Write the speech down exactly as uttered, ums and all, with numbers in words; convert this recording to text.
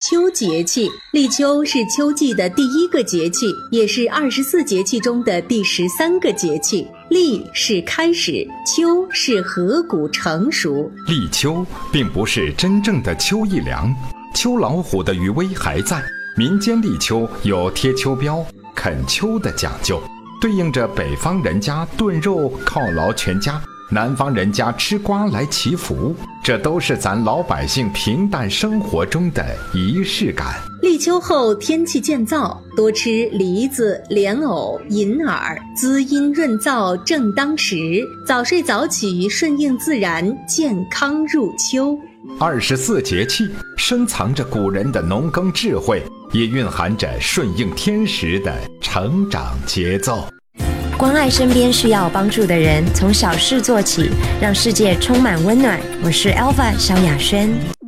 秋节气。立秋是秋季的第一个节气，也是二十四节气中的第十三个节气。立是开始，秋是禾谷成熟。 立秋并不是真正的秋意凉，秋老虎的余威还在。民间立秋有贴秋膘、啃秋的讲究，对应着北方人家炖肉犒劳全家，南方人家吃瓜来祈福，这都是咱老百姓平淡生活中的仪式感。 立秋后天气渐燥，多吃梨子、莲藕、银耳，滋阴润燥正当时。早睡早起，顺应自然，健康入秋。 二十四节气深藏着古人的农耕智慧，也蕴含着顺应天时的成长节奏。 关爱身边需要帮助的人，从小事做起，让世界充满温暖。我是 Alpha 萧亚轩。